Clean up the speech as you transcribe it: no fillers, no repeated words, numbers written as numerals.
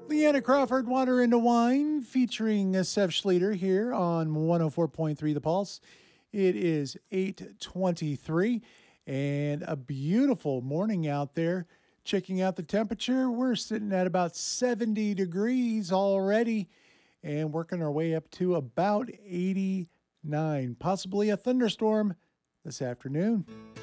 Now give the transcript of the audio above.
Leanna Crawford, Water into Wine, featuring Sev Schleter here on 104.3 The Pulse. It is 8:23 and a beautiful morning out there. Checking out the temperature, we're sitting at about 70 degrees already and working our way up to about 89. Possibly a thunderstorm this afternoon.